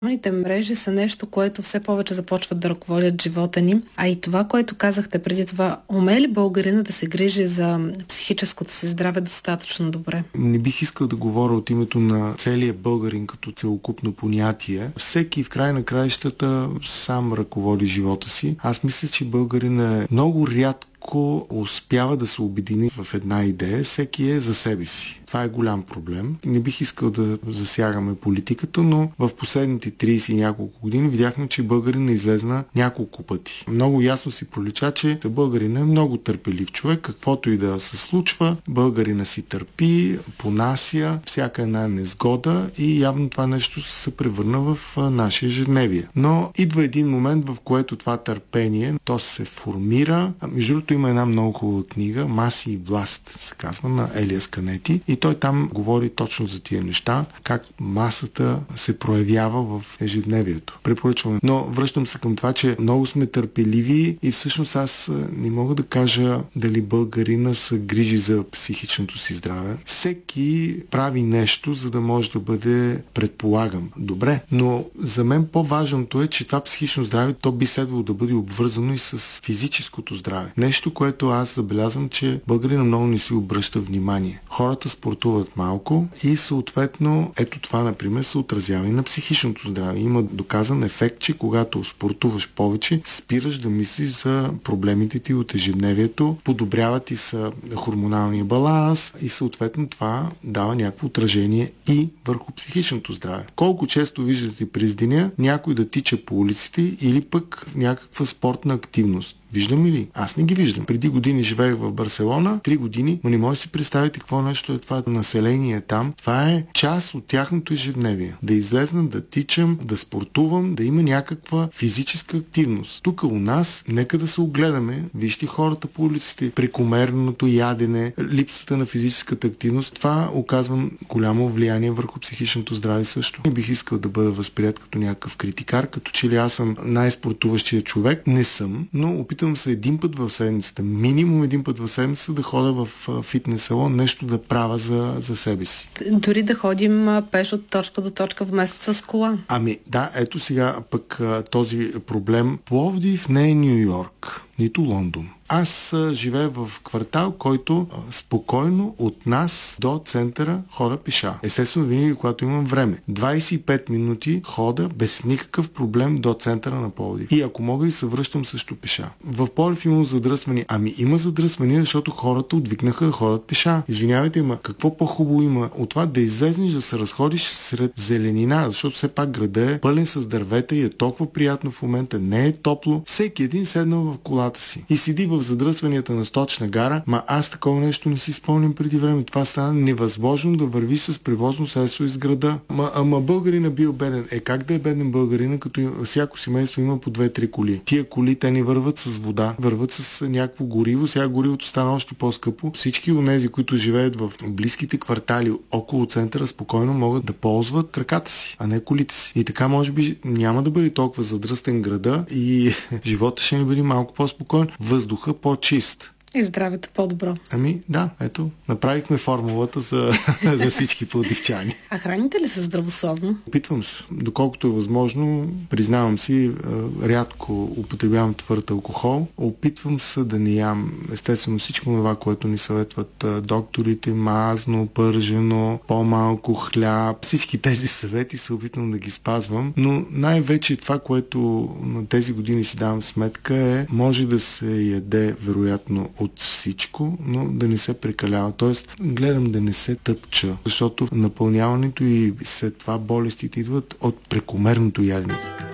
Социалните мрежи са нещо, което все повече започват да ръководят живота ни. А и това, което казахте преди това, умее ли българина да се грижи за психическото си здраве достатъчно добре? Не бих искал да говоря от името на целия българин като целокупно понятие. Всеки в край на краищата сам ръководи живота си. Аз мисля, че българин е много рядко успява да се обедини в една идея, всеки е за себе си. Това е голям проблем. Не бих искал да засягаме политиката, но в последните 30 и няколко години видяхме, че българин излезна няколко пъти. Много ясно си пролича, че българин е много търпелив човек, каквото и да се случва, българина си търпи, понася всяка една незгода и явно това нещо се превърна в наше ежедневие. Но идва един момент, в което това търпение, то се формира. Между другото има една много хубава книга, "Маси и власт" се казва, на Елиас Канети, и той там говори точно за тия неща, как масата се проявява в ежедневието. Препоръчвам. Но връщам се към това, че много сме търпеливи и всъщност аз не мога да кажа дали българина се грижи за психичното си здраве. Всеки прави нещо, за да може да бъде, предполагам, добре. Но за мен по-важното е, че това психично здраве, то би следвало да бъде обвързано и с физическото здраве. Нещо, което аз забелязвам, че българина много не си обръща внимание. Хората спортуват малко и съответно, ето това, например, се отразява и на психичното здраве. Има доказан ефект, че когато спортуваш повече, спираш да мислиш за проблемите ти от ежедневието, подобрява ти са хормоналния баланс и съответно това дава някакво отражение и върху психичното здраве. Колко често виждате през деня някой да тича по улиците или пък в някаква спортна активност? Виждаме ли? Аз не ги виждам. Преди години живеех в Барселона, 3 години, но не може да си представите какво нещо е това население там. Това е част от тяхното ежедневие. Да излезна, да тичам, да спортувам, да има някаква физическа активност. Тук у нас, нека да се огледаме, вижте хората по улиците, прекомерното ядене, липсата на физическата активност, това оказва голямо влияние върху психичното здраве също. Не бих искал да бъда възприят като някакъв критикар, като че ли аз съм най-спортуващия човек. Не съм, но опитвам се един път в седмицата, минимум един път в седмицата да ходя в фитнес салон, нещо да правя за себе си. Дори да ходим пеш от точка до точка вместо с кола. Ами да, ето сега пък този проблем. Пловдив не е Ню Йорк, нито Лондон. Аз живея в квартал, който спокойно от нас до центъра хода пеша. Естествено, винаги, когато имам време. 25 минути хода без никакъв проблем до центъра на Пловдив. И ако мога и се връщам също пеша. В Пловдив имам задръствания. Ами има задръствания, защото хората отвикнаха да ходят пеша. Извинявайте, има какво по-хубаво има от това да излезнеш, да се разходиш сред зеленина, защото все пак града е пълен с дървета и е толкова приятно в момента, не е топло. Всеки един седнал в колата си и седи в задръстванията на Сточна гара, аз такова нещо не си спомням преди време. Това стана невъзможно да върви с превозно средство из града. Ама българина бил беден. Как да е беден българина, като всяко семейство има по 2-3 коли? Тия коли, те не върват с вода, върват с някакво гориво. Сега горивото стана още по-скъпо. Всички онези, които живеят в близките квартали около центъра, спокойно могат да ползват краката си, а не колите си. И така може би няма да бъде толкова задръстен града и живота ще ни бъде малко по-спокоен. Въздуха по-чист. И здравето по-добро. Ами да, ето, направихме формулата за всички пловдивчани. А храните ли се здравословно? Опитвам се. Доколкото е възможно, признавам си, рядко употребявам твърд алкохол. Опитвам се да не ям естествено всичко това, което ни съветват докторите, мазно, пържено, по-малко хляб. Всички тези съвети се опитвам да ги спазвам, но най-вече това, което на тези години си давам сметка е, може да се яде вероятно от всичко, но да не се прекалява. Тоест, гледам да не се тъпча, защото напълняването и след това болестите идват от прекомерното ядене.